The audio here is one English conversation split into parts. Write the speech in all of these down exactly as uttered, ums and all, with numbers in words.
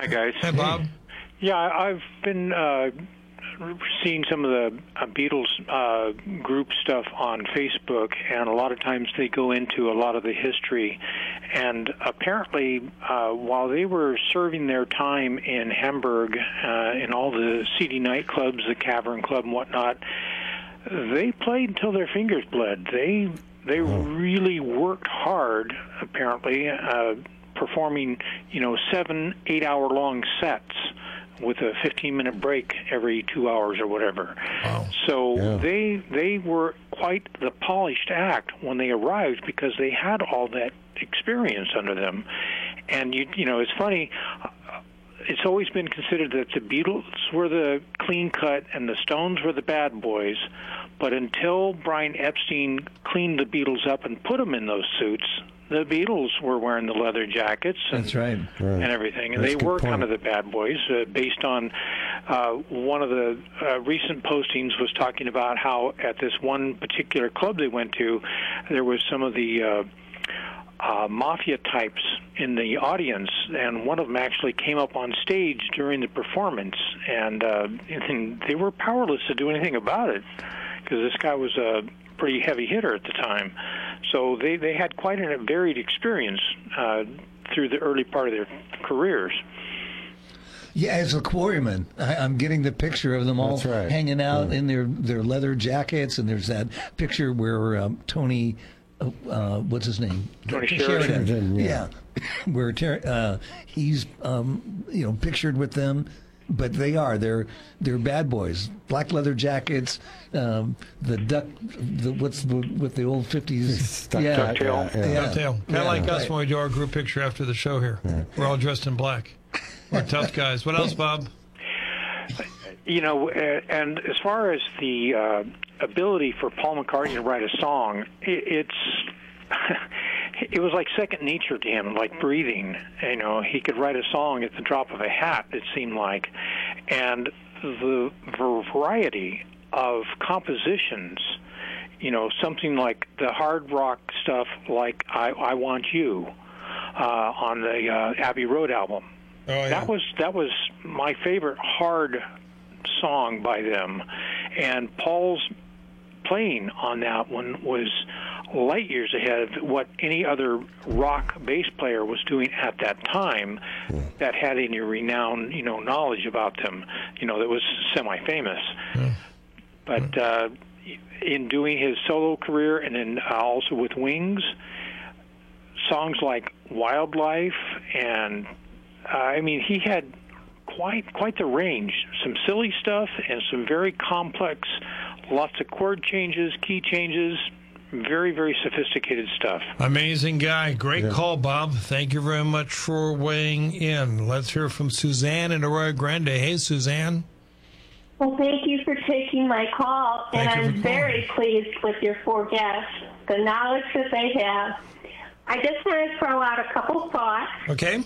Hi, guys. Hey, Bob. Yeah, I've been uh, seeing some of the uh, Beatles uh, group stuff on Facebook, and a lot of times they go into a lot of the history. And apparently, uh, while they were serving their time in Hamburg, uh, in all the seedy nightclubs, the Cavern Club and whatnot, they played until their fingers bled. They they really worked hard, apparently, uh, performing, you know, seven, eight-hour-long sets with a fifteen-minute break every two hours or whatever. Wow. So Yeah. they they were quite the polished act when they arrived because they had all that experience under them. And, you you know, it's funny, it's always been considered that the Beatles were the clean cut and the Stones were the bad boys, but until Brian Epstein cleaned the Beatles up and put them in those suits, the Beatles were wearing the leather jackets and, That's right. and everything. And That's a they good were point. kind of the bad boys, uh, based on uh, one of the uh, recent postings was talking about how at this one particular club they went to, there was some of the uh, uh, mafia types in the audience, and one of them actually came up on stage during the performance, and, uh, and they were powerless to do anything about it because this guy was a pretty heavy hitter at the time. So they, they had quite a varied experience uh, through the early part of their careers. Yeah, as a quarryman, I, I'm getting the picture of them all That's right. hanging out Yeah. in their, their leather jackets, and there's that picture where um, Tony, uh, uh, what's his name? Tony Sheridan. Sheridan, yeah. Yeah, where Ter- uh, he's um, you know pictured with them, but they are they're they're bad boys. Black leather jackets, um, the duck, the what's the with the old fifties? Duck- yeah, duck- Tail. yeah, yeah. Dovetail. Kind of Yeah. like us Right. when we do our group picture after the show here. We're all dressed in black. We're tough guys. What else, Bob? You know, uh, and as far as the uh, ability for Paul McCartney to write a song, it, it's it was like second nature to him, like breathing. You know, he could write a song at the drop of a hat, it seemed like. And the variety of compositions, you know, something like the hard rock stuff like I, I Want You uh, on the uh, Abbey Road album. Oh, yeah. That was that was my favorite hard song by them, and Paul's playing on that one was light years ahead of what any other rock bass player was doing at that time that had any renowned, you know, knowledge about them, you know, that was semi-famous. But uh, in doing his solo career and then also with Wings, songs like Wildlife and uh, I mean, he had quite quite the range. Some silly stuff and some very complex, lots of chord changes, key changes, very, very sophisticated stuff. Amazing guy. Great call, Bob. Thank you very much for weighing in. Let's hear from Suzanne in Arroyo Grande. Hey, Suzanne. Well, thank you for taking my call, Thank and you for I'm calling. very pleased with your four guests, the knowledge that they have. I just want to throw out a couple thoughts. Okay.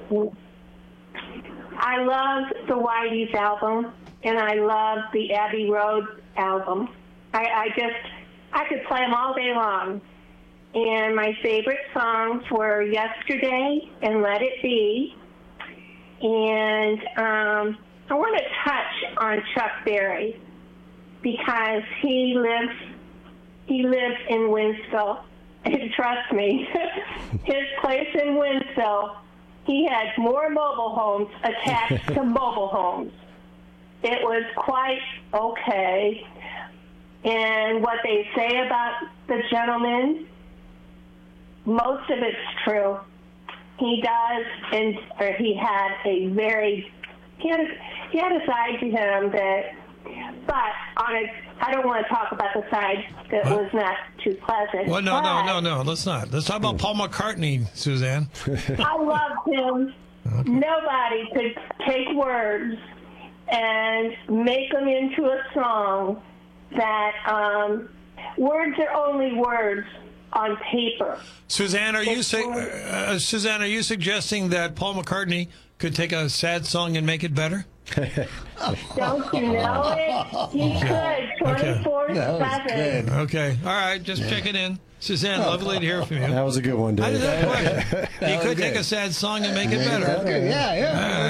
I love the Whitey's album, and I love the Abbey Road album. I, I just, I could play them all day long. And my favorite songs were Yesterday and Let It Be. And um, I want to touch on Chuck Berry because he lives, he lives in Winsville. And trust me, his place in Winsville, he had more mobile homes attached to mobile homes. It was quite okay. And what they say about the gentleman, most of it's true. He does, and or he had a very, he had a, he had a side to him that, but on a, I don't want to talk about the side that was not too pleasant. Well, no, no, but no, no. Let's not. Let's talk about Paul McCartney, Suzanne. I loved him. Nobody could take words and make them into a song that um, words are only words on paper. Suzanne, are you su- uh, Suzanne, are you suggesting that Paul McCartney could take a sad song and make it better? Don't you know it? He could, twenty-four seven. Okay. All right. Just checking in. Suzanne, lovely to hear from you. That was a good one, I Dave. did that question. He was could take good. a sad song and make it better. Okay, yeah, yeah.